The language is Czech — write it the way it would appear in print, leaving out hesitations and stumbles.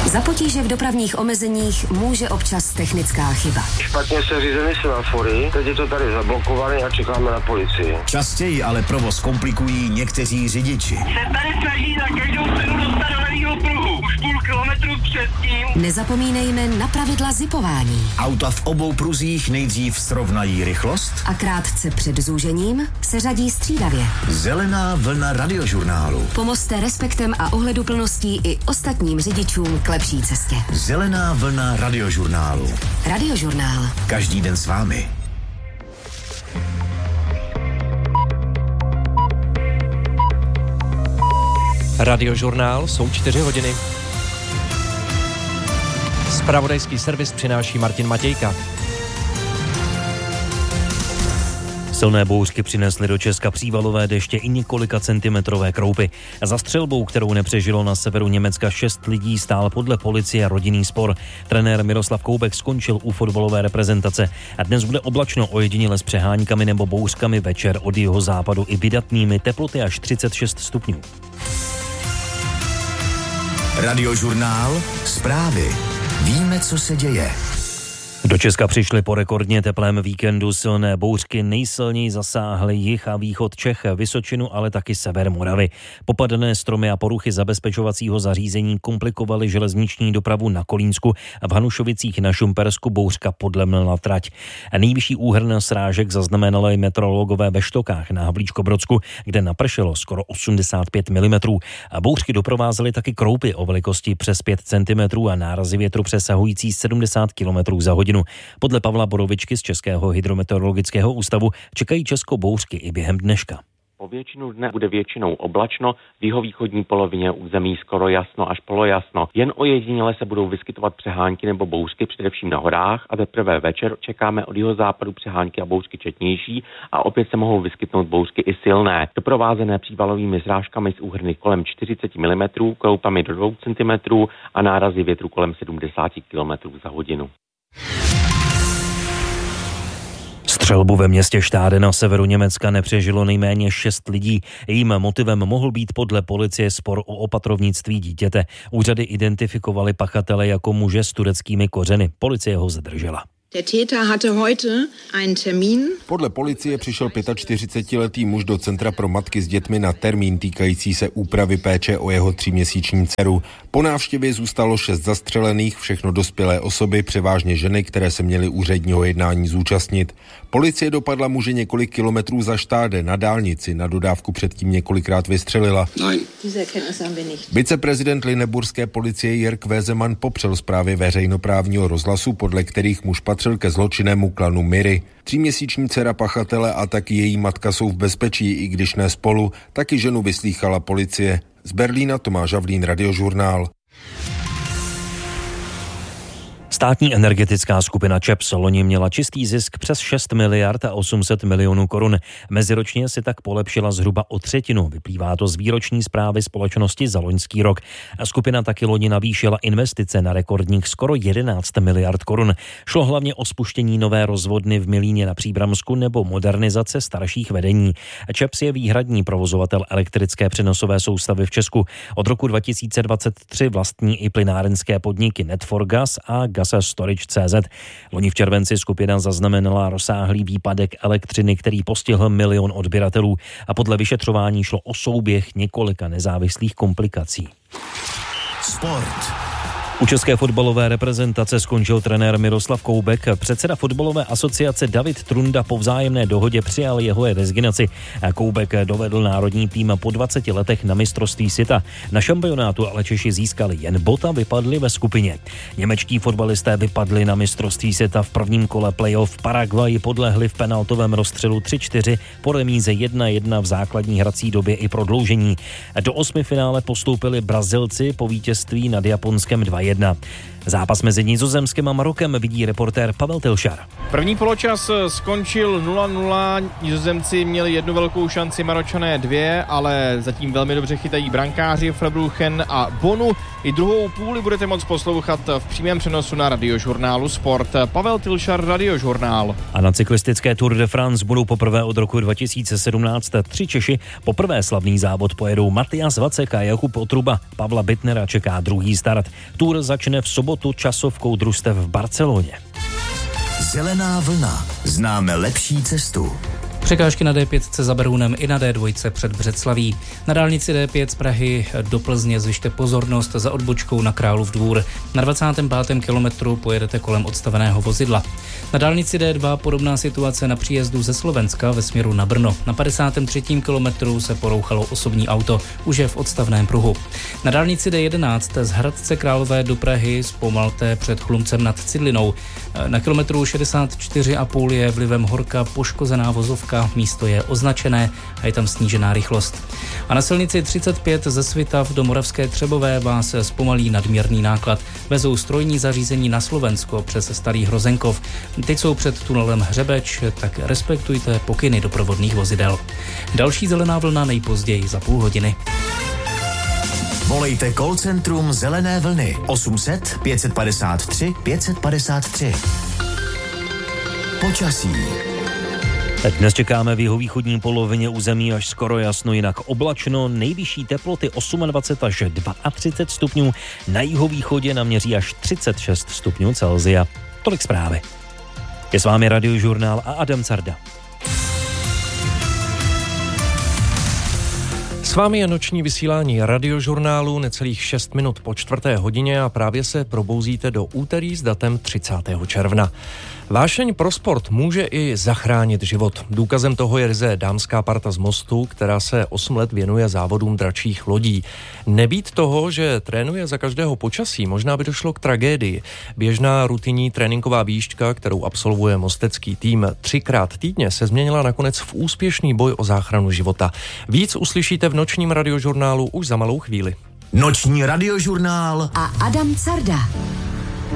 Za potíže v dopravních omezeních může občas technická chyba. Špatně se řízeny semafory, teď je to tady zablokované a čekáme na policii. Častěji ale provoz komplikují někteří řidiči. Se tady snaží na každou cenu dostat do levýho pruhu. Už půl kilometru předtím. Nezapomínejme na pravidla zipování. Auta v obou pruzích nejdřív srovnají rychlost A krátce před zúžením se řadí střídavě. Zelená vlna radiožurnálu. Pomozte respektem a ohleduplností i ostatním řidičům k lepší cestě. Zelená vlna radiožurnálu. Radiožurnál. Každý den s vámi. Radiožurnál, jsou 4 hodiny. Zpravodajský servis přináší Martin Matějka. Silné bouřky přinesly do Česka přívalové deště i několika centimetrové kroupy. Za střelbou, kterou nepřežilo na severu Německa 6 lidí, stál podle policie rodinný spor. Trenér Miroslav Koubek skončil u fotbalové reprezentace a dnes bude oblačno, ojediněle s přeháňkami nebo bouřkami, večer od jihozápadu i vydatnými, teploty až 36 stupňů. Radiožurnál, zprávy. Víme, co se děje. Do Česka přišly po rekordně teplém víkendu silné bouřky, nejsilněji zasáhly jih a východ Čech, Vysočinu, ale taky sever Moravy. Popadané stromy a poruchy zabezpečovacího zařízení komplikovaly železniční dopravu na Kolínsku a v Hanušovicích na Šumpersku bouřka podlemila trať. Nejvyšší úhrn srážek zaznamenali meteorologové ve Štokách na Havlíčkobrodsku, kde napršelo skoro 85 mm. Bouřky doprovázely taky kroupy o velikosti přes 5 cm a nárazy větru přesahující 70 km za hodinu. Podle Pavla Borovičky z Českého hydrometeorologického ústavu čekají Česko bouřky i během dneška. Po většinu dne bude většinou oblačno, v jihovýchodní polovině území skoro jasno až polojasno. Jen ojediněle se budou vyskytovat přehánky nebo bouřky, především na horách, a teprve večer čekáme od jihozápadu přehánky a bouřky četnější a opět se mohou vyskytnout bouřky i silné, doprovázené přívalovými srážkami s úhrny kolem 40 mm, kroupami do 2 cm a nárazy větru kolem 70 km za hodinu. Střelbu ve městě Štáde na severu Německa nepřežilo nejméně 6 lidí. Jejím motivem mohl být podle policie spor o opatrovnictví dítěte. Úřady identifikovaly pachatele jako muže s tureckými kořeny. Policie ho zadržela. Der Täter hatte heute einen Termin. Podle policie přišel 45letý muž do centra pro matky s dětmi na termín týkající se úpravy péče o jeho 3měsíční dceru. Po návštěvě zůstalo 6 zastřelených, všechno dospělé osoby, převážně ženy, které se měly úředního jednání zúčastnit. Policie dopadla muže několik kilometrů za Štáde na dálnici, na dodávku předtím několikrát vystřelila. Viceprezident Lyneburské policie Jirk Wesemann popřel zprávy veřejnoprávního rozhlasu, podle kterých muž patřil ke zločinnému klanu Miry. 3měsíční dcera pachatele a taky její matka jsou v bezpečí, i když ne spolu, taky ženu vyslýchala policie. Z Berlína Tomáš Havlín, Radiožurnál. Státní energetická skupina ČEPS loni měla čistý zisk přes 6 miliard a 800 milionů korun. Meziročně si tak polepšila zhruba o třetinu. Vyplývá to z výroční zprávy společnosti za loňský rok. Skupina taky loni navýšila investice na rekordních skoro 11 miliard korun. Šlo hlavně o spuštění nové rozvodny v Milíně na Příbramsku nebo modernizace starších vedení. ČEPS je výhradní provozovatel elektrické přenosové soustavy v Česku. Od roku 2023 vlastní i plynárenské podniky Net4Gas a Gas Storage.cz. Loni v červenci skupina zaznamenala rozsáhlý výpadek elektřiny, který postihl 1 milion odběratelů, a podle vyšetřování šlo o souběh několika nezávislých komplikací. Sport. U české fotbalové reprezentace skončil trenér Miroslav Koubek. Předseda fotbalové asociace David Trunda po vzájemné dohodě přijal jeho rezignaci. Koubek dovedl národní tým po 20 letech na mistrovství světa. Na šampionátu ale Češi získali jen bod a vypadli ve skupině. Němečtí fotbalisté vypadli na mistrovství světa v prvním kole playoff. Paraguay podlehli v penaltovém rozstřelu 3-4 po remíze 1-1 v základní hrací době i prodloužení. Do osmifinále postoupili Brazilci po vítězství nad Japonskem 2-1. Zápas mezi Nizozemskem a Marokem vidí reportér Pavel Tilšar. První poločas skončil 0-0, Nizozemci měli jednu velkou šanci, Maročané 2, ale zatím velmi dobře chytají brankáři Verbruggen a Bonu. I druhou půli budete moct poslouchat v přímém přenosu na Radiožurnálu Sport. Pavel Tilšar, Radiožurnál. A na cyklistické Tour de France budou poprvé od roku 2017 3 Češi. Poprvé slavný závod pojedou Matyas Vacek a Jakub Otruba. Pavla Bittnera čeká druhý start. Tour začne v sobotu časovkou družstev v Barceloně. Zelená vlna. Známe lepší cestu. Překážky na D5 za Berounem i na D2 před Břeclaví. Na dálnici D5 z Prahy do Plzně zvyšte pozornost za odbočkou na Králův Dvůr. Na 25. kilometru pojedete kolem odstaveného vozidla. Na dálnici D2 podobná situace na příjezdu ze Slovenska ve směru na Brno. Na 53. kilometru se porouchalo osobní auto, už je v odstavném pruhu. Na dálnici D11 z Hradce Králové do Prahy zpomalte před Chlumcem nad Cidlinou. Na kilometru 64,5 je vlivem horka poškozená vozovka, místo je označené a je tam snížená rychlost. A na silnici 35 ze Svitav do Moravské Třebové vás zpomalí nadměrný náklad. Vezou strojní zařízení na Slovensko přes Starý Hrozenkov. Teď jsou před tunelem Hřebeč, tak respektujte pokyny doprovodných vozidel. Další zelená vlna nejpozději za půl hodiny. Volejte call centrum Zelené vlny 800 553 553. Počasí. Teď dnes čekáme v jihovýchodní polovině území až skoro jasno, jinak oblačno, nejvyšší teploty 28 až 32 stupňů, na jihovýchodě naměří až 36 stupňů Celsia. Tolik zprávy. Je s vámi Radiožurnál a Adam Carda. S vámi je noční vysílání Radiožurnálu necelých 6 minut po 4:00 a právě se probouzíte do úterý s datem 30. června. Vášeň pro sport může i zachránit život. Důkazem toho je ryze dámská parta z Mostu, která se 8 let věnuje závodům dračích lodí. Nebýt toho, že trénuje za každého počasí, možná by došlo k tragédii. Běžná rutinní tréninková výšťka, kterou absolvuje mostecký tým 3krát týdně, se změnila nakonec v úspěšný boj o záchranu života. Víc uslyšíte v nočním Radiožurnálu už za malou chvíli. Noční Radiožurnál a Adam Carda.